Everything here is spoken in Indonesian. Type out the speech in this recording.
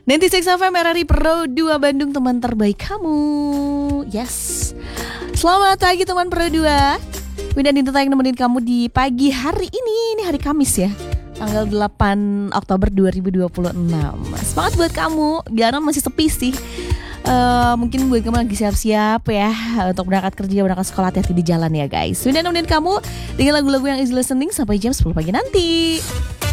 96 FM RRI Pro 2 Bandung, teman terbaik kamu. Yes. Selamat pagi teman Pro 2. Winda Dinta yang nemenin kamu di pagi hari ini. Ini hari Kamis ya, tanggal 8 Oktober 2026. Semangat buat kamu. Biaran masih sepi sih. Mungkin buat kamu lagi siap-siap ya untuk berangkat kerja, berangkat sekolah, hati-hati di jalan ya guys. Winda nemenin kamu dengan lagu-lagu yang easy listening sampai jam 10 pagi nanti.